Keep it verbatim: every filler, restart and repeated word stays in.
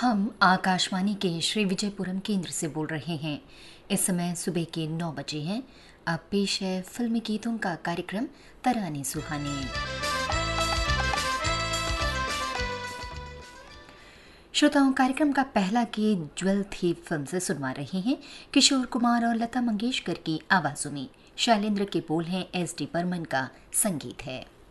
हम आकाशवाणी के श्री विजयपुरम केंद्र से बोल रहे हैं। इस समय सुबह के नौ बजे हैं। अब पेश है फिल्मी गीतों का कार्यक्रम तराने सुहाने। श्रोताओं, कार्यक्रम का पहला गीत ज्वेल थी फिल्म से सुनवा रहे हैं। किशोर कुमार और लता मंगेशकर की आवाजों में शैलेंद्र के बोल हैं, एस डी बर्मन का संगीत है।